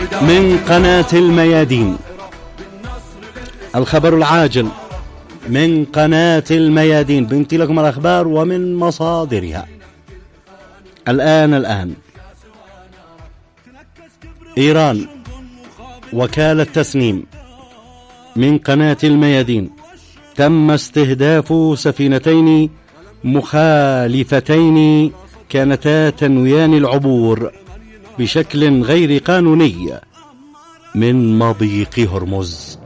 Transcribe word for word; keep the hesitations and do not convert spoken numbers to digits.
من قناة الميادين. الخبر العاجل من قناة الميادين، بنتي لكم الأخبار ومن مصادرها. الآن الآن إيران، وكالة تسنيم من قناة الميادين، تم استهداف سفينتين مخالفتين كانتا تنويان العبور بشكل غير قانوني من مضيق هرمز.